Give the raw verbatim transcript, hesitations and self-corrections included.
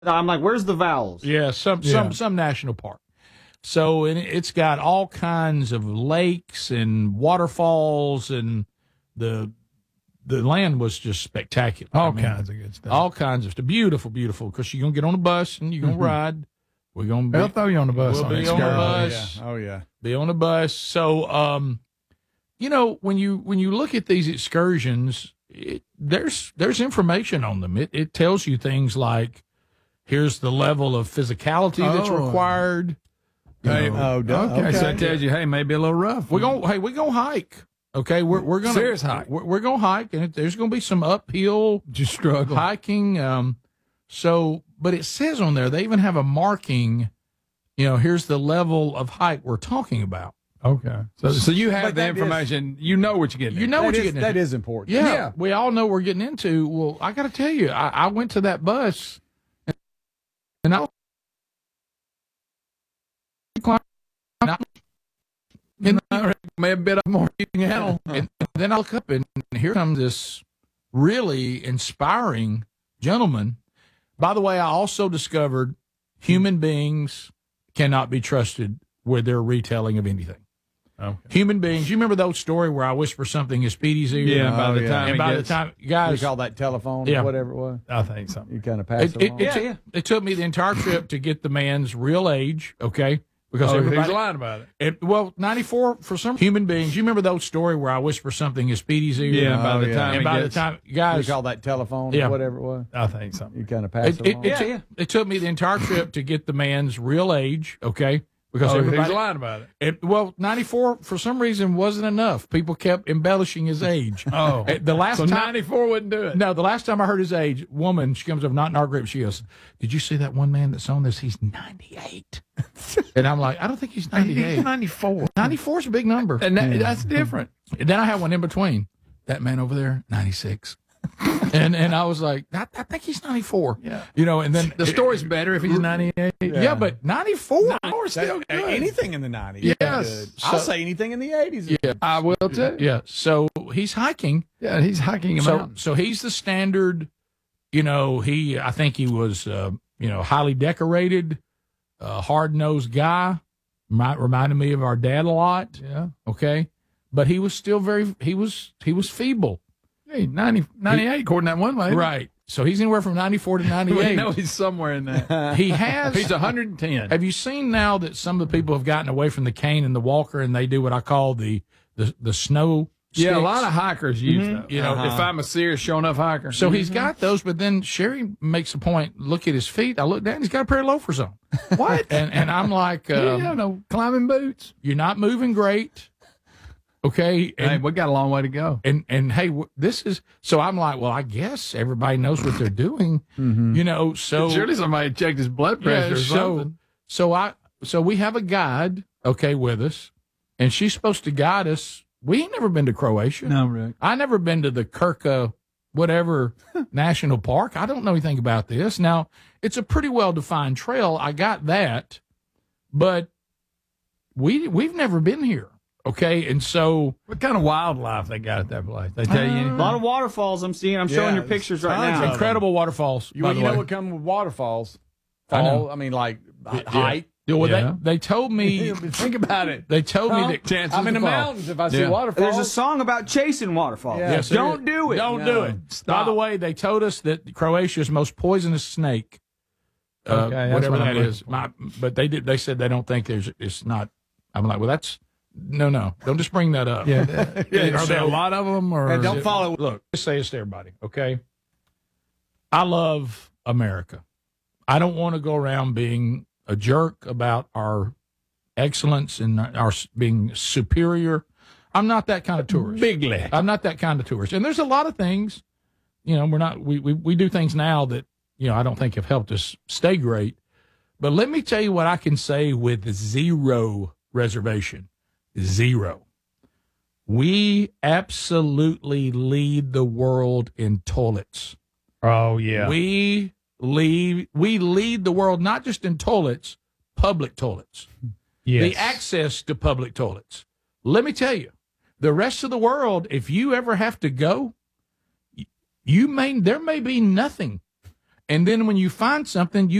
I'm like, where's the vowels? Yeah, some Yeah. some some national park. So and it's got all kinds of lakes and waterfalls, and the the land was just spectacular. All I mean, kinds of good stuff. all kinds of stuff. Beautiful, beautiful. Because you're gonna get on a bus and you're gonna Mm-hmm. ride. We're gonna be, They'll throw you on the bus. We'll on be on excursion. the Oh, bus. yeah. Oh, yeah. be on a bus. So, um, you know, when you when you look at these excursions, it, there's there's information on them. It it tells you things like, here's the level of physicality that's Oh. required. You Hey, know, Oh, duh. Okay, so it tells you, hey, maybe a little rough. we're gonna hey we're gonna hike. Okay, we're we're gonna Serious hike. We're, we're gonna hike, and it, there's gonna be some uphill just struggle. hiking. Um, so, but it says on there they even have a marking. You know, here's the level of height we're talking about. Okay, so so you have But the that is- information. You know what you're getting. You into. know what That you're is, getting that into. is important. Yeah, Yeah. we all know we're getting into. Well, I got to tell you, I, I went to that bus, and I climbed out, and, May a bit of more you can handle. and then I look up, and here comes this really inspiring gentleman. By the way, I also discovered human beings cannot be trusted with their retelling of anything. Okay. Human beings. You remember those story where I whisper something in Speedy's ear? Yeah, by Oh, the yeah. time And it by gets, the time, You guys, call that telephone Yeah. or whatever it was? I think so. You kind of pass it, it, it, along? it, Yeah, took, yeah. it took me the entire trip to get the man's real age, okay? Because Oh, he's everybody, lying about it. it, well, ninety-four for some human beings. You remember those story where I whisper something in Speedy's ear? Yeah, by Oh, the yeah. time and it by gets, the time, You guys, call that telephone Yeah. or whatever it was? I think so. You kind of pass it, it, it, along? it, Yeah, took, yeah. it took me the entire trip to get the man's real age, okay? Because Oh, he's everybody, lying about it. it, well, ninety-four for some reason wasn't enough. People kept embellishing his age. Oh, Uh, the last so time, ninety-four wouldn't do it. no, the last time I heard his age, woman, she comes up, not in our group. She goes, "Did you see that one man that's on this? He's ninety-eight." And I'm like, I don't think he's ninety-eight. He's ninety-four, ninety-four is a big number. and that, that's different. And then I had one in between. That man over there, ninety-six. and and I was like, I, I think he's ninety-four. Yeah. You know, and then The story's better if he's ninety-eight. Yeah, but ninety-four. Or still That- good. anything in the nineties. Yes. Good. I'll So- say anything in the eighties. Yeah. I will too. Yeah. So he's hiking. Yeah, he's hiking a So mountain. so he's the standard, you know, he I think he was uh, you know, highly decorated, uh, hard-nosed guy. Might reminded me of our dad a lot. Yeah. Okay. But he was still very he was he was feeble. Hey, ninety, ninety-eight, according to that one lady. Right. So he's anywhere from ninety-four to We ninety-eight. know he's somewhere in there. He has He's one hundred ten. Have you seen now that some of the people have gotten away from the cane and the walker, and they do what I call the the, the snow Yeah, a sticks? lot of hikers use those. You know, if I'm a serious show enough hiker. So he's got those, but then Sherry makes a point. Look at his feet. I look down. He's got a pair of loafers on. what? And and I'm like, yeah, um, no climbing boots. you're not moving great. Okay. And, Hey, we got a long way to go. and and hey, w- this is so. I'm like, well, I guess everybody knows what they're doing. You know, so Surely somebody checked his blood pressure Yeah, or so something. so I so we have a guide, okay, with us, and she's supposed to guide us. We ain't never been to Croatia. No, Rick. I never been to the Kirka, whatever national park. I don't know anything about this. Now it's a pretty well defined trail. I got that, but we we've never been here. Okay, and so What kind of wildlife they got at that place? They tell you A anything? lot of waterfalls I'm seeing. I'm showing Yeah, your pictures right tons of now. them. incredible waterfalls. You, by you the know way. what comes with waterfalls? I know. Fall. I, mean, like h- height. Yeah, well, Yeah. they they told me Think about it. they told Huh? me that Chances I'm in to the fall. mountains. If I see Yeah. waterfalls, There's a song about chasing waterfalls. Yeah. Yes, there Don't is. do it. Don't No. do it. Stop. By the way, they told us that Croatia's most poisonous snake. Uh, Okay, that's whatever what I'm that looking is. My, but they did. They said they don't think there's. It's not. I'm like, well, that's no, no. Don't just bring that up. Yeah. Yeah, Are there a so- lot of them? Or And don't follow. Look, just say this to everybody, okay? I love America. I don't want to go around being a jerk about our excellence and our s- being superior. I'm not that kind of tourist. Bigly. I'm not that kind of tourist. And there's a lot of things, you know, we're not, we, we, we do things now that, you know, I don't think have helped us stay great. But let me tell you what I can say with zero reservation. Zero. We absolutely lead the world in toilets. Oh, yeah. We lead, we lead the world not just in toilets, public toilets. yes. The access to public toilets. Let me tell you, the rest of the world, if you ever have to go, you may there may be nothing, And then when you find something, you